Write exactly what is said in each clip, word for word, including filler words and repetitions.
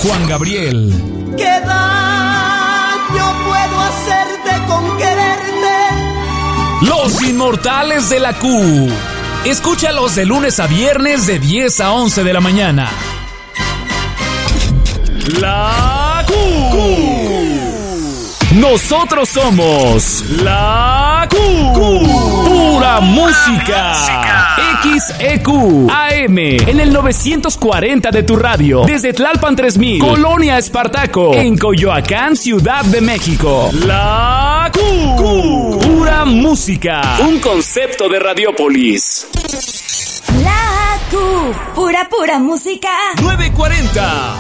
Juan Gabriel. ¿Qué daño puedo hacerte con quererte? Los Inmortales de la Q. Escúchalos de lunes a viernes de diez a once de la mañana. La Q. Nosotros somos La Q. Q. Pura música. X E Q A M en el novecientos cuarenta de tu radio. Desde Tlalpan tres mil, Colonia Espartaco, en Coyoacán, Ciudad de México. La Q. Q. Pura música. Un concepto de Radiópolis. La Q. Pura, pura música. nueve cuarenta.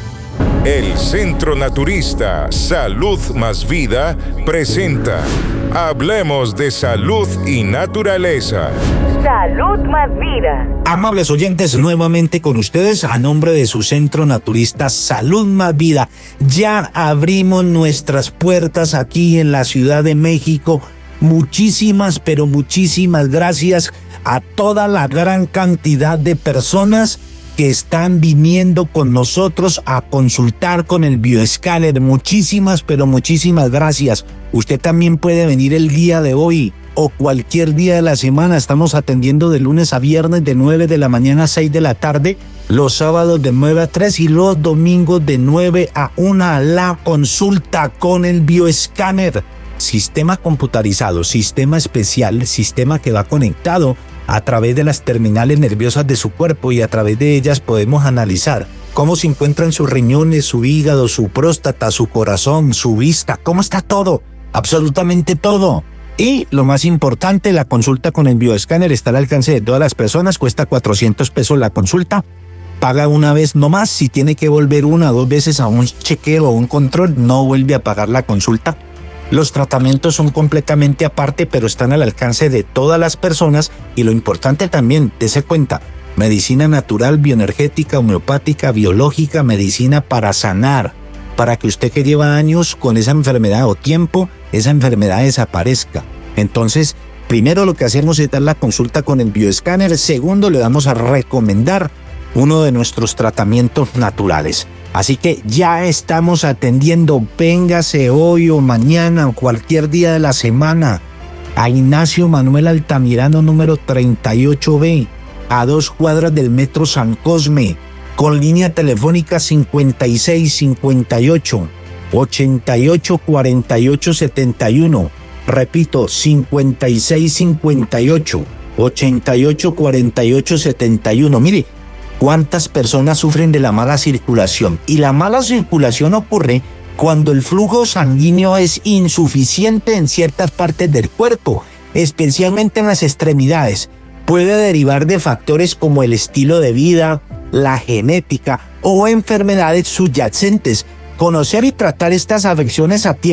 El Centro Naturista Salud Más Vida presenta Hablemos de Salud y Naturaleza. Salud Más Vida. Amables oyentes, nuevamente con ustedes a nombre de su Centro Naturista Salud Más Vida. Ya abrimos nuestras puertas aquí en la Ciudad de México. Muchísimas, pero muchísimas gracias a toda la gran cantidad de personas que están viniendo con nosotros a consultar con el bioescáner. Muchísimas, pero muchísimas gracias. Usted también puede venir el día de hoy o cualquier día de la semana. Estamos atendiendo de lunes a viernes de nueve de la mañana a seis de la tarde, los sábados de nueve a tres y los domingos de nueve a una. La consulta con el bioescáner. Sistema computarizado, sistema especial, sistema que va conectado a través de las terminales nerviosas de su cuerpo, y a través de ellas podemos analizar cómo se encuentran sus riñones, su hígado, su próstata, su corazón, su vista, cómo está todo, absolutamente todo. Y lo más importante, la consulta con el bioescáner está al alcance de todas las personas, cuesta cuatrocientos pesos la consulta, paga una vez nomás. Si tiene que volver una o dos veces a un chequeo o un control, no vuelve a pagar la consulta. Los tratamientos son completamente aparte, pero están al alcance de todas las personas. Y lo importante también, dése cuenta, medicina natural, bioenergética, homeopática, biológica, medicina para sanar, para que usted que lleva años con esa enfermedad o tiempo, esa enfermedad desaparezca. Entonces, primero lo que hacemos es dar la consulta con el bioescáner. Segundo, le vamos a recomendar uno de nuestros tratamientos naturales. Así que ya estamos atendiendo. Véngase hoy o mañana o cualquier día de la semana a Ignacio Manuel Altamirano número treinta y ocho B, a dos cuadras del Metro San Cosme, con línea telefónica cincuenta y seis cincuenta y ocho ochenta y ocho cuarenta y ocho setenta y uno. Repito, cincuenta y seis cincuenta y ocho ochenta y ocho cuarenta y ocho setenta y uno. Mire, ¿cuántas personas sufren de la mala circulación? Y la mala circulación ocurre cuando el flujo sanguíneo es insuficiente en ciertas partes del cuerpo, especialmente en las extremidades. Puede derivar de factores como el estilo de vida, la genética o enfermedades subyacentes. Conocer y tratar estas afecciones a tiempo